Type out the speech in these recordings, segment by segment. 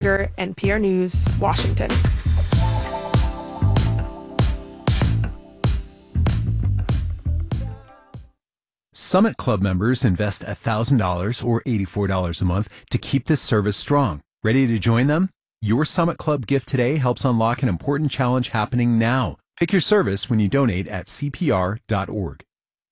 Krieger, NPR News, Washington. Summit Club members invest $1,000 or $84 a month to keep this service strong. Ready to join them? Your Summit Club gift today helps unlock an important challenge happening now. Pick your service when you donate at CPR.org.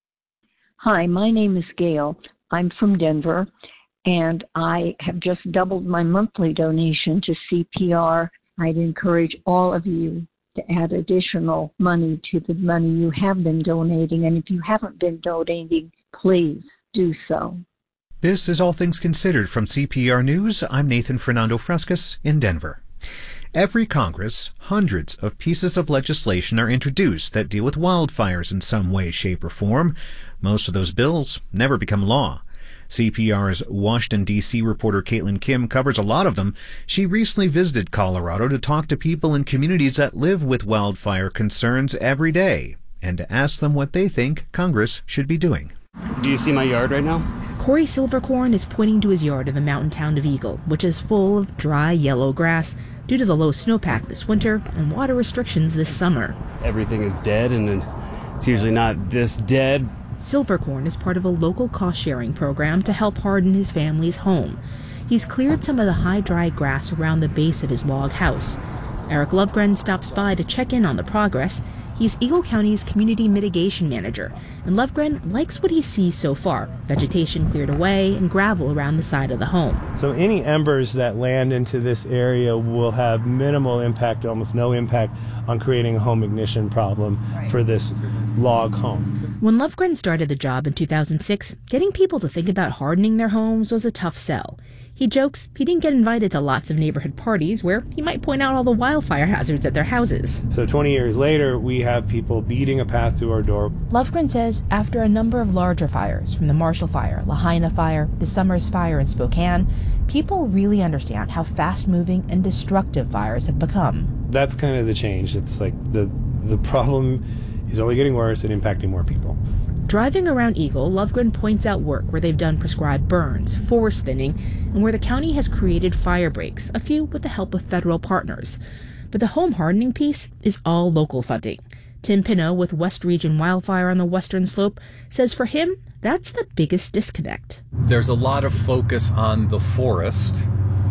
Hi, my name is Gail. I'm from Denver, and I have just doubled my monthly donation to CPR. I'd encourage all of you to add additional money to the money you have been donating, and if you haven't been donating, please do so. This is All Things Considered from CPR News. I'm Nathan Fernando Frescas in Denver. Every Congress, hundreds of pieces of legislation are introduced that deal with wildfires in some way, shape, or form. Most of those bills never become law. CPR's Washington, D.C. reporter Caitlin Kim covers a lot of them. She recently visited Colorado to talk to people in communities that live with wildfire concerns every day and to ask them what they think Congress should be doing. Do you see my yard right now? Corey Silvercorn is pointing to his yard in the mountain town of Eagle, which is full of dry yellow grass due to the low snowpack this winter and water restrictions this summer. Everything is dead, and it's usually not this dead. Silvercorn is part of a local cost-sharing program to help harden his family's home. He's cleared some of the high, dry grass around the base of his log house. Eric Lovegren stops by to check in on the progress. He's Eagle County's community mitigation manager, and Lovegren likes what he sees so far. Vegetation cleared away and gravel around the side of the home. So any embers that land into this area will have minimal impact, almost no impact, on creating a home ignition problem for this log home. When Lovegren started the job in 2006, getting people to think about hardening their homes was a tough sell. He jokes he didn't get invited to lots of neighborhood parties where he might point out all the wildfire hazards at their houses. So 20 years later, we have people beating a path to our door. Lovegren says after a number of larger fires, from the Marshall Fire, Lahaina Fire, the Summers Fire in Spokane, people really understand how fast-moving and destructive fires have become. That's kind of the change. It's like the problem is only getting worse and impacting more people. Driving around Eagle, Lovegren points out work where they've done prescribed burns, forest thinning, and where the county has created fire breaks, a few with the help of federal partners. But the home hardening piece is all local funding. Tim Pino with West Region Wildfire on the Western Slope says for him, that's the biggest disconnect. There's a lot of focus on the forest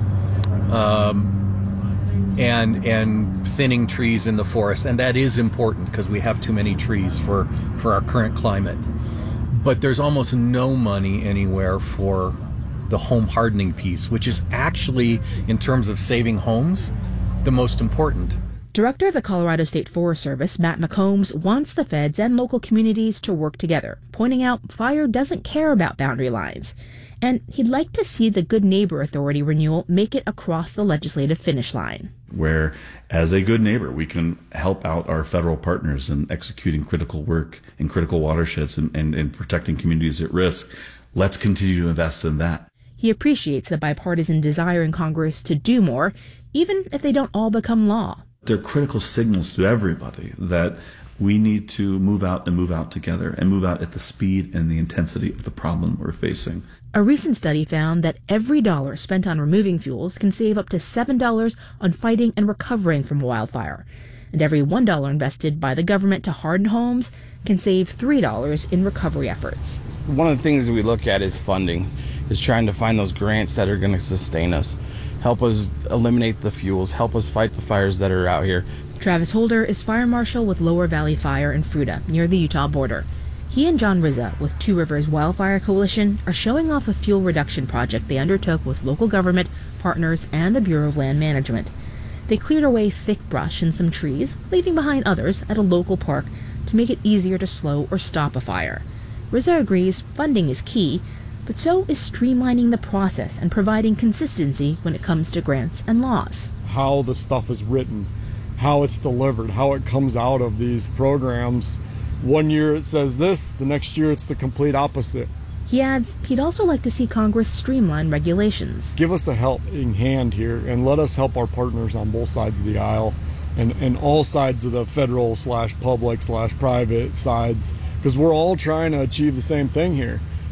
and thinning trees in the forest, and that is important because we have too many trees for our current climate. But there's almost no money anywhere for the home hardening piece, which is actually, in terms of saving homes, the most important. Director of the Colorado State Forest Service, Matt McCombs, wants the feds and local communities to work together, pointing out fire doesn't care about boundary lines. And he'd like to see the Good Neighbor Authority renewal make it across the legislative finish line. Where, as a good neighbor, we can help out our federal partners in executing critical work in critical watersheds and protecting communities at risk. Let's continue to invest in that. He appreciates the bipartisan desire in Congress to do more, even if they don't all become law. They're critical signals to everybody that we need to move out together and move out at the speed and the intensity of the problem we're facing. A recent study found that every dollar spent on removing fuels can save up to $7 on fighting and recovering from wildfire. And every $1 invested by the government to harden homes can save $3 in recovery efforts. One of the things that we look at is funding, is trying to find those grants that are going to sustain us, help us eliminate the fuels, help us fight the fires that are out here. Travis Holder is fire marshal with Lower Valley Fire in Fruita, near the Utah border. He and John Rizza with Two Rivers Wildfire Coalition are showing off a fuel reduction project they undertook with local government, partners, and the Bureau of Land Management. They cleared away thick brush and some trees, leaving behind others at a local park to make it easier to slow or stop a fire. Rizza agrees funding is key, but so is streamlining the process and providing consistency when it comes to grants and laws. How the stuff is written, how it's delivered, how it comes out of these programs. One year it says this, the next year it's the complete opposite. He adds he'd also like to see Congress streamline regulations. Give us a helping hand here and let us help our partners on both sides of the aisle and all sides of the federal /public/private sides, because we're all trying to achieve the same thing here.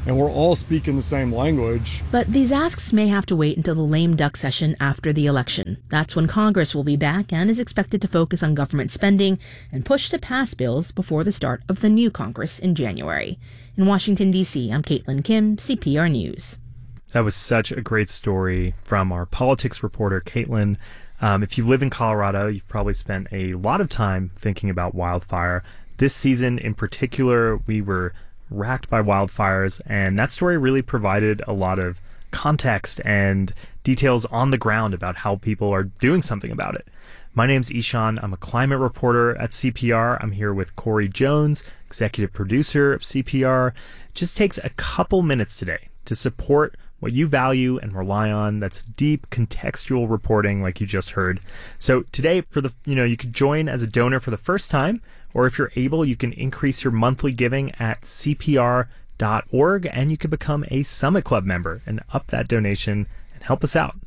and we're all speaking the same language. But these asks may have to wait until the lame duck session after the election. That's when Congress will be back and is expected to focus on government spending and push to pass bills before the start of the new Congress in January. In Washington, D.C., I'm Caitlin Kim, CPR News. That was such a great story from our politics reporter, Caitlin. If you live in Colorado, you've probably spent a lot of time thinking about wildfire. This season in particular, we were racked by wildfires, and that story really provided a lot of context and details on the ground about how people are doing something about it. My name's Ishan. I'm a climate reporter at CPR. I'm here with Corey Jones, executive producer of CPR. It just takes a couple minutes today to support what you value and rely on. That's deep contextual reporting like you just heard. So today, you could join as a donor for the first time, or if you're able, you can increase your monthly giving at CPR.org, and you can become a Summit Club member and up that donation and help us out.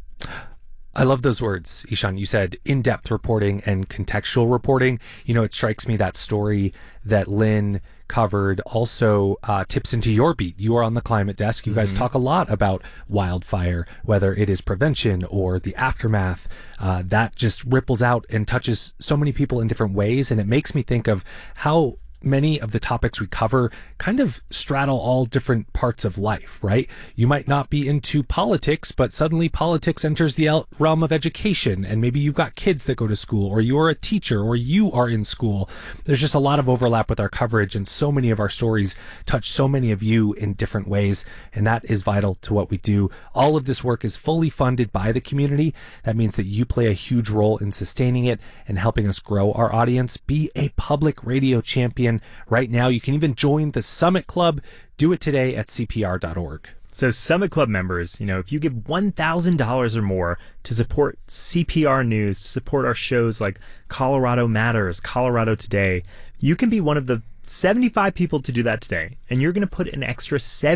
I love those words, Ishan. You said in-depth reporting and contextual reporting. It strikes me that story that Lynn covered also tips into your beat. You are on the climate desk. You guys talk a lot about wildfire, whether it is prevention or the aftermath. That just ripples out and touches so many people in different ways. And it makes me think of how many of the topics we cover kind of straddle all different parts of life, right? You might not be into politics, but suddenly politics enters the realm of education, and maybe you've got kids that go to school, or you're a teacher, or you are in school. There's just a lot of overlap with our coverage, and so many of our stories touch so many of you in different ways, and that is vital to what we do. All of this work is fully funded by the community. That means that you play a huge role in sustaining it and helping us grow our audience. Be a public radio champion right now. You can even join the Summit Club. Do it today at CPR.org. So Summit Club members, if you give $1,000 or more to support CPR News, support our shows like Colorado Matters, Colorado Today, you can be one of the 75 people to do that today. And you're going to put an extra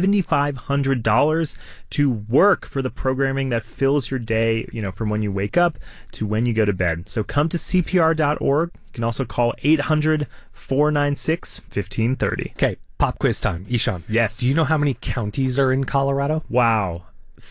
$7,500 to work for the programming that fills your day, from when you wake up to when you go to bed. So come to CPR.org. You can also call 800-496-1530. Okay, pop quiz time. Ishan. Yes. Do you know how many counties are in Colorado? Wow.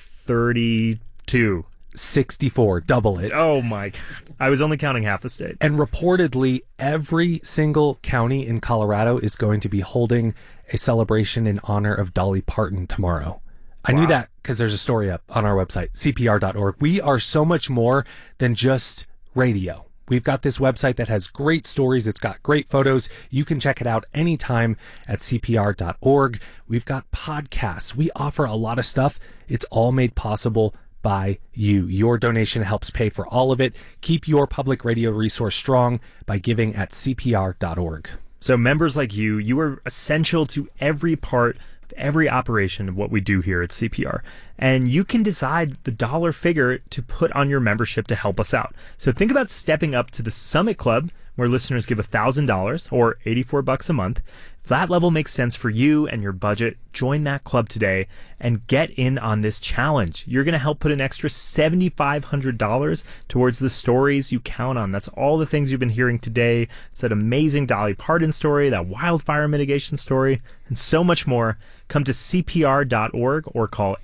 32. 64, double it. Oh my God. I was only counting half the state. And reportedly, every single county in Colorado is going to be holding a celebration in honor of Dolly Parton tomorrow. I knew that because there's a story up on our website, CPR.org. We are so much more than just radio. We've got this website that has great stories. It's got great photos. You can check it out anytime at CPR.org. We've got podcasts. We offer a lot of stuff. It's all made possible by you. Your donation helps pay for all of it. Keep your public radio resource strong by giving at CPR.org. So members like you are essential to every part of every operation of what we do here at CPR. And you can decide the dollar figure to put on your membership to help us out. So think about stepping up to the Summit Club, where listeners give $1,000 or $84 a month. If that level makes sense for you and your budget, join that club today and get in on this challenge. You're going to help put an extra $7,500 towards the stories you count on. That's all the things you've been hearing today. It's that amazing Dolly Parton story, that wildfire mitigation story, and so much more. Come to CPR.org or call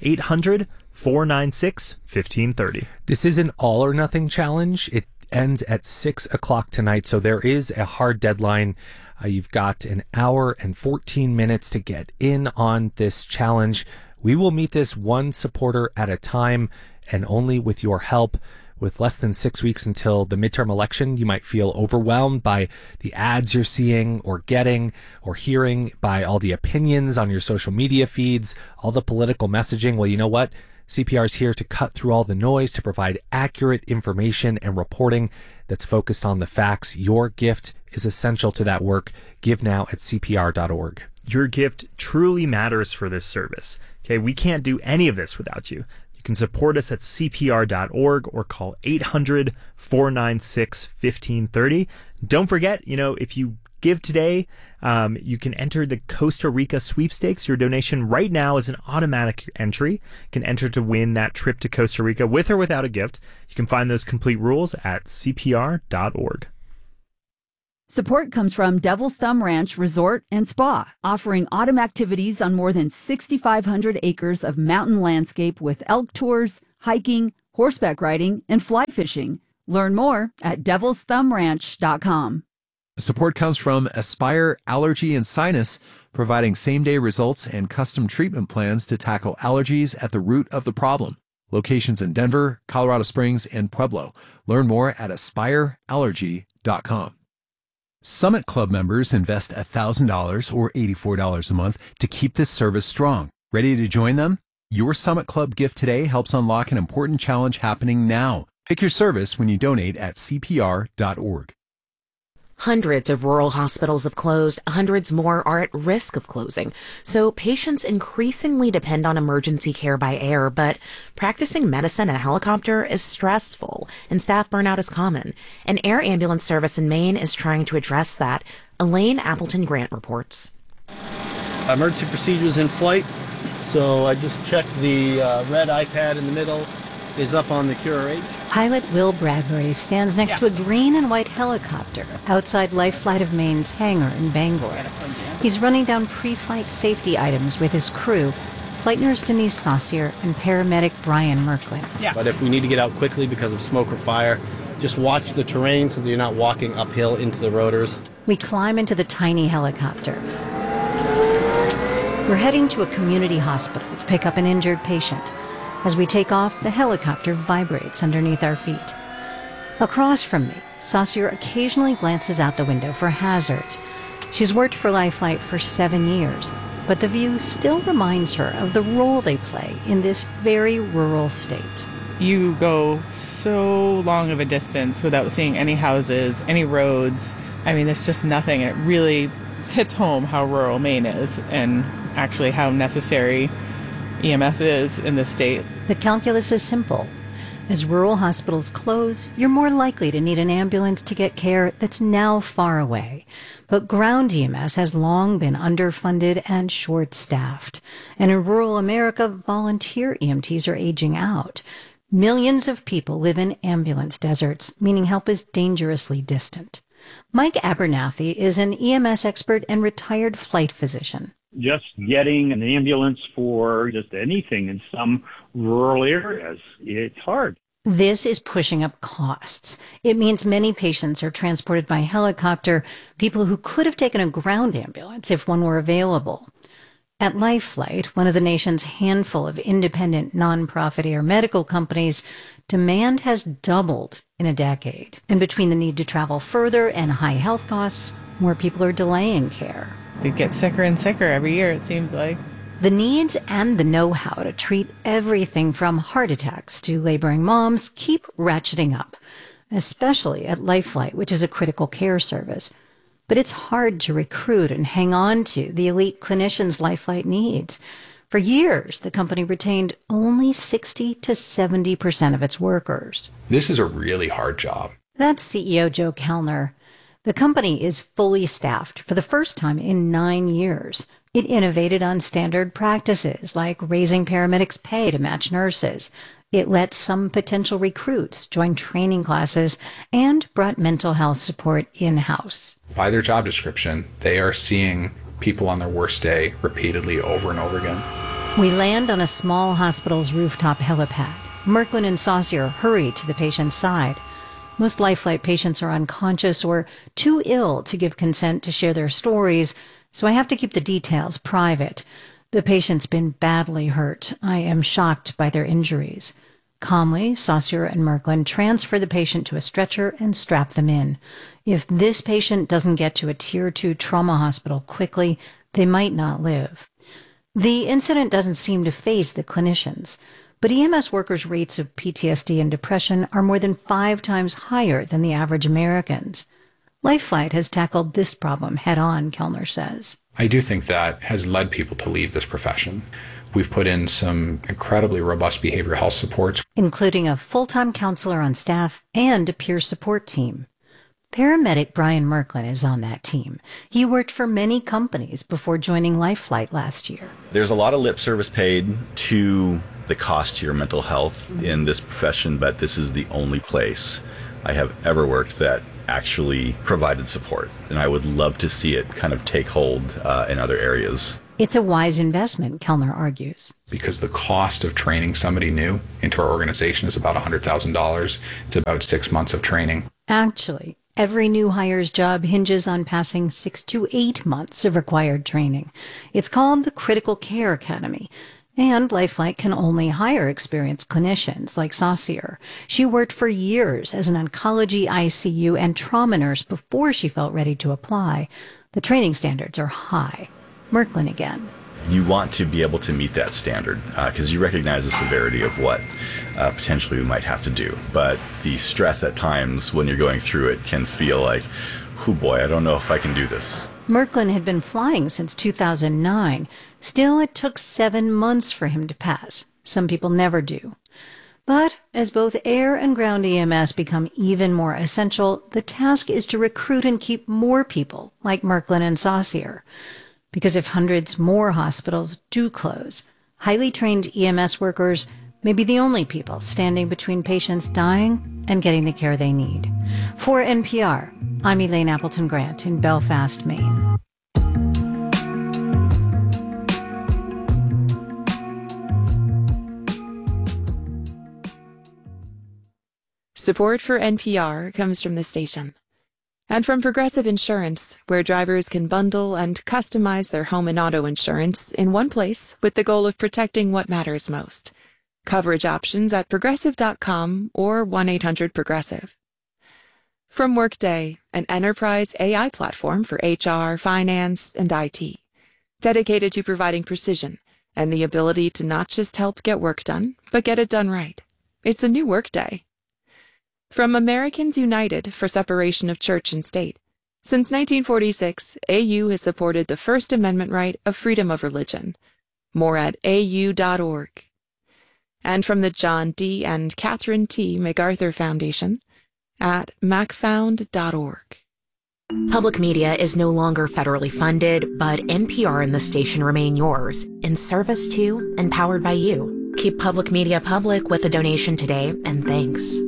800-496-1530. This is an all or nothing challenge. It ends at 6 o'clock tonight, so there is a hard deadline. You've got an hour and 14 minutes to get in on this challenge. We will meet this one supporter at a time, and only with your help. With less than 6 weeks until the midterm election, you might feel overwhelmed by the ads you're seeing or getting or hearing, by all the opinions on your social media feeds, all the political messaging. Well, you know what? CPR is here to cut through all the noise, to provide accurate information and reporting that's focused on the facts. Your gift is essential to that work. Give now at CPR.org. Your gift truly matters for this service. Okay, we can't do any of this without you. You can support us at CPR.org or call 800-496-1530. Don't forget, if you give today, you can enter the Costa Rica sweepstakes. Your donation right now is an automatic entry. You can enter to win that trip to Costa Rica with or without a gift. You can find those complete rules at CPR.org. Support comes from Devil's Thumb Ranch Resort and Spa, offering autumn activities on more than 6,500 acres of mountain landscape with elk tours, hiking, horseback riding, and fly fishing. Learn more at devilsthumbranch.com. Support comes from Aspire Allergy and Sinus, providing same-day results and custom treatment plans to tackle allergies at the root of the problem. Locations in Denver, Colorado Springs, and Pueblo. Learn more at aspireallergy.com. Summit Club members invest $1,000 or $84 a month to keep this service strong. Ready to join them? Your Summit Club gift today helps unlock an important challenge happening now. Pick your service when you donate at CPR.org. Hundreds of rural hospitals have closed, hundreds more are at risk of closing. So patients increasingly depend on emergency care by air, but practicing medicine in a helicopter is stressful and staff burnout is common. An air ambulance service in Maine is trying to address that. Elaine Appleton Grant reports. Emergency procedures in flight. So I just checked the red iPad in the middle is up on the QRH. Pilot Will Bradbury stands next to a green and white helicopter outside Life Flight of Maine's hangar in Bangor. He's running down pre-flight safety items with his crew, flight nurse Denise Saucier and paramedic Brian Merklin. But if we need to get out quickly because of smoke or fire, just watch the terrain so that you're not walking uphill into the rotors. We climb into the tiny helicopter. We're heading to a community hospital to pick up an injured patient. As we take off, the helicopter vibrates underneath our feet. Across from me, Saucier occasionally glances out the window for hazards. She's worked for Life Flight for 7 years, but the view still reminds her of the role they play in this very rural state. You go so long of a distance without seeing any houses, any roads. I mean, there's just nothing. It really hits home how rural Maine is and actually how necessary EMS is in this state. The calculus is simple. As rural hospitals close, you're more likely to need an ambulance to get care that's now far away. But ground EMS has long been underfunded and short-staffed. And in rural America, volunteer EMTs are aging out. Millions of people live in ambulance deserts, meaning help is dangerously distant. Mike Abernathy is an EMS expert and retired flight physician. Just getting an ambulance for just anything in some rural areas, it's hard. This is pushing up costs. It means many patients are transported by helicopter, people who could have taken a ground ambulance if one were available. At Life Flight, one of the nation's handful of independent nonprofit air medical companies, demand has doubled in a decade. And between the need to travel further and high health costs, more people are delaying care. They get sicker and sicker every year, it seems like. The needs and the know-how to treat everything from heart attacks to laboring moms keep ratcheting up, especially at Life Flight, which is a critical care service. But it's hard to recruit and hang on to the elite clinicians Life Flight needs. For years, the company retained only 60 to 70% of its workers. This is a really hard job. That's CEO Joe Kellner. The company is fully staffed for the first time in 9 years. It innovated on standard practices like raising paramedics' pay to match nurses. It let some potential recruits join training classes and brought mental health support in-house. By their job description, they are seeing people on their worst day repeatedly over and over again. We land on a small hospital's rooftop helipad. Merklin and Saucier hurry to the patient's side. Most Life Flight patients are unconscious or too ill to give consent to share their stories, so I have to keep the details private. The patient's been badly hurt. I am shocked by their injuries. Calmly, Saucier and Merklin transfer the patient to a stretcher and strap them in. If this patient doesn't get to a Tier 2 trauma hospital quickly, they might not live. The incident doesn't seem to faze the clinicians. But EMS workers' rates of PTSD and depression are more than 5 times higher than the average Americans. Life Flight has tackled this problem head-on, Kellner says. I do think that has led people to leave this profession. We've put in some incredibly robust behavioral health supports, including a full-time counselor on staff and a peer support team. Paramedic Brian Merklin is on that team. He worked for many companies before joining Life Flight last year. There's a lot of lip service paid to the cost to your mental health in this profession, but this is the only place I have ever worked that actually provided support. And I would love to see it kind of take hold in other areas. It's a wise investment, Kellner argues. Because the cost of training somebody new into our organization is about $100,000. It's about 6 months of training. Actually, every new hire's job hinges on passing 6 to 8 months of required training. It's called the Critical Care Academy. And Lifelight can only hire experienced clinicians like Saucier. She worked for years as an oncology, ICU, and trauma nurse before she felt ready to apply. The training standards are high. Merklin again. You want to be able to meet that standard because you recognize the severity of what potentially we might have to do. But the stress at times when you're going through it can feel like, oh boy, I don't know if I can do this. Merklin had been flying since 2009. Still, it took 7 months for him to pass. Some people never do. But as both air and ground EMS become even more essential, the task is to recruit and keep more people like Merklin and Saucier. Because if hundreds more hospitals do close, highly trained EMS workers may be the only people standing between patients dying and getting the care they need. For NPR, I'm Elaine Appleton Grant in Belfast, Maine. Support for NPR comes from the station. And from Progressive Insurance, where drivers can bundle and customize their home and auto insurance in one place with the goal of protecting what matters most. Coverage options at Progressive.com or 1-800-PROGRESSIVE. From Workday, an enterprise AI platform for HR, finance, and IT, dedicated to providing precision and the ability to not just help get work done, but get it done right. It's a new Workday. From Americans United for Separation of Church and State. Since 1946, AU has supported the First Amendment right of freedom of religion. More at au.org. And from the John D. and Catherine T. MacArthur Foundation at macfound.org. Public media is no longer federally funded, but NPR and the station remain yours, in service to and powered by you. Keep public media public with a donation today, and thanks.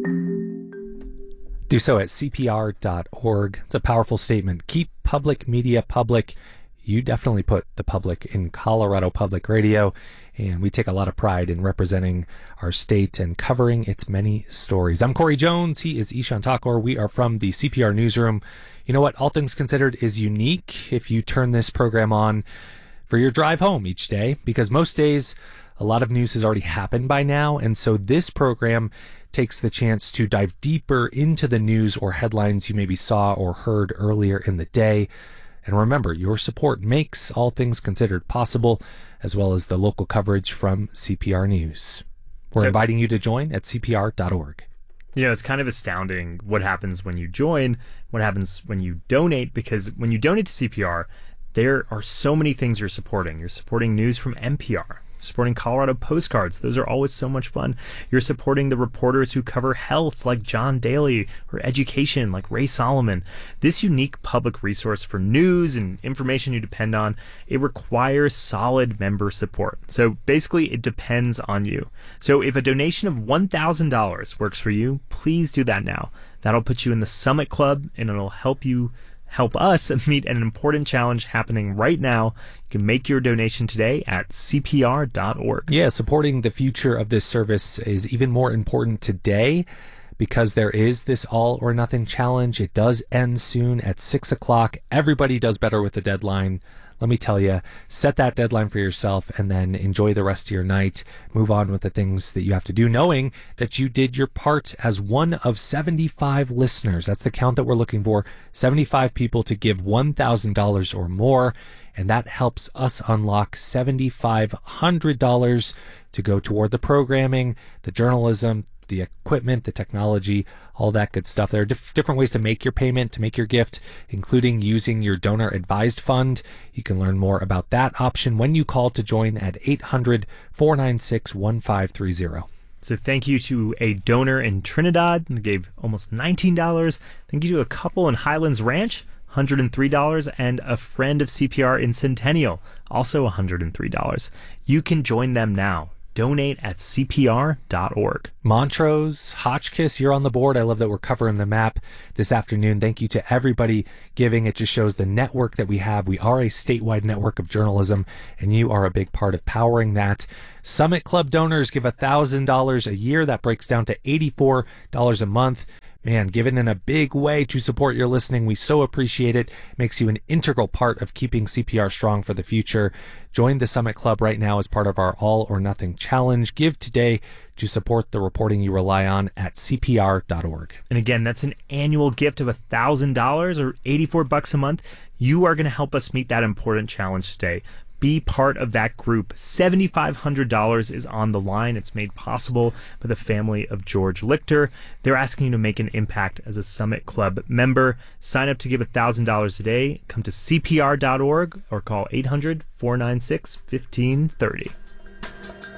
Do so at CPR.org. It's a powerful statement. Keep public media public. You definitely put the public in Colorado Public Radio, and we take a lot of pride in representing our state and covering its many stories. I'm Corey Jones. He is Ishan Thakur. We are from the CPR Newsroom. You know what? All Things Considered is unique if you turn this program on for your drive home each day, because most days a lot of news has already happened by now, and so this program takes the chance to dive deeper into the news or headlines you maybe saw or heard earlier in the day. And remember, your support makes All Things Considered possible, as well as the local coverage from CPR News. We're inviting you to join at CPR.org. You know, it's kind of astounding what happens when you join, what happens when you donate, because when you donate to CPR, there are so many things you're supporting. You're supporting news from NPR. Supporting Colorado Postcards. Those are always so much fun. You're supporting the reporters who cover health like John Daly or education like Ray Solomon. This unique public resource for news and information you depend on, it requires solid member support. So basically it depends on you. So if a donation of $1,000 works for you, please do that now. That'll put you in the Summit Club and it'll help us meet an important challenge happening right now. You can make your donation today at CPR.org. Yeah, supporting the future of this service is even more important today because there is this all or nothing challenge. It does end soon at 6 o'clock. Everybody does better with the deadline. Let me tell you, set that deadline for yourself and then enjoy the rest of your night. Move on with the things that you have to do, knowing that you did your part as one of 75 listeners. That's the count that we're looking for. 75 people to give $1,000 or more. And that helps us unlock $7,500 to go toward the programming, the journalism, the equipment, the technology, all that good stuff. There are different ways to make your payment, to make your gift, including using your donor advised fund. You can learn more about that option when you call to join at 800-496-1530. So thank you to a donor in Trinidad that gave almost $19. Thank you to a couple in Highlands Ranch, $103, and a friend of CPR in Centennial, also $103. You can join them now. donate@cpr.org. Montrose, Hotchkiss, you're on the board. I love that we're covering the map this afternoon. Thank you to everybody giving. It just shows the network that we have. We are a statewide network of journalism, and you are a big part of powering that. Summit Club donors give $1,000 a year. That breaks down to $84 a month. Man, given in a big way to support your listening. We so appreciate it. Makes you an integral part of keeping CPR strong for the future. Join the Summit Club right now as part of our All or Nothing Challenge. Give today to support the reporting you rely on at CPR.org. And again, that's an annual gift of $1,000 or $84 a month. You are going to help us meet that important challenge today. Be part of that group. $7,500 is on the line. It's made possible by the family of George Lichter. They're asking you to make an impact as a Summit Club member. Sign up to give $1,000 today. Come to CPR.org or call 800-496-1530.